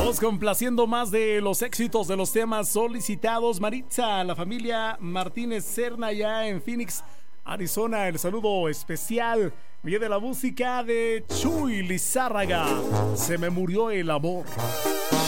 Vamos complaciendo más de los éxitos de los temas solicitados. Maritza, la familia Martínez Serna ya en Phoenix, Arizona. El saludo especial viene de la música de Chuy Lizárraga. Se me murió el amor.